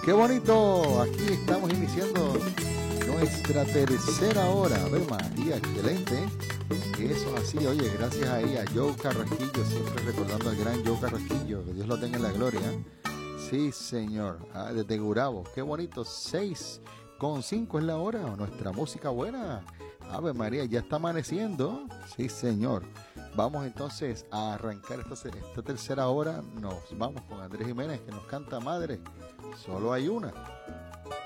Qué bonito, aquí estamos iniciando nuestra tercera hora. Ave María, excelente. Eso así, oye, gracias ahí a Joe Carrasquillo, siempre recordando al gran Joe Carrasquillo, que Dios lo tenga en la gloria. Sí, señor, desde Gurabo, qué bonito, 6:05 es la hora, nuestra música buena. Ave María, ya está amaneciendo. Sí, señor. Vamos entonces a arrancar esta tercera hora. Nos vamos con Andrés Jiménez, que nos canta Madre. Solo hay una.